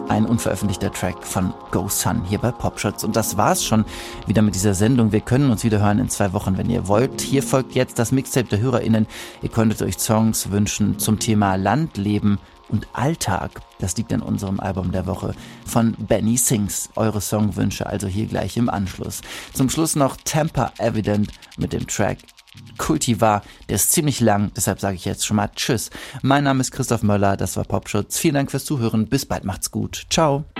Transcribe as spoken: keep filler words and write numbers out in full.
ein unveröffentlichter Track von Go Sun hier bei Popschutz. Und das war's schon wieder mit dieser Sendung. Wir können uns wieder hören in zwei Wochen, wenn ihr wollt. Hier folgt jetzt das Mixtape der HörerInnen. Ihr könntet euch Songs wünschen zum Thema Landleben und Alltag. Das liegt an unserem Album der Woche von Benny Sings. Eure Songwünsche also hier gleich im Anschluss. Zum Schluss noch Tampa Evident mit dem Track Cultivar. Der ist ziemlich lang, deshalb sage ich jetzt schon mal Tschüss. Mein Name ist Christoph Möller, das war Popschutz. Vielen Dank fürs Zuhören. Bis bald, macht's gut. Ciao.